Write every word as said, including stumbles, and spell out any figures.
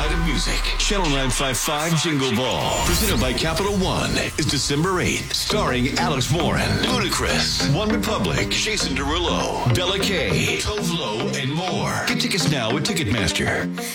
night of music. Channel nine fifty-five Jingle Ball. Presented by Capital One is December eighth. Starring Alex Morin, Ludacris, One Republic, Jason Derulo, Bella Kay, Tove Lo, and more. Get tickets now at Ticketmaster.